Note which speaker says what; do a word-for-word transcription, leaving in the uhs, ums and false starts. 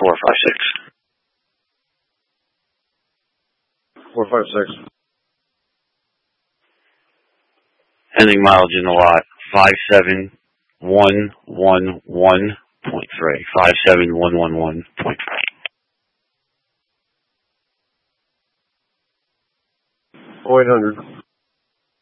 Speaker 1: four five six.
Speaker 2: Four five six.
Speaker 1: Ending mileage in the lot five seven one one one point three. Five seven one one one point three.
Speaker 2: Oh eight hundred.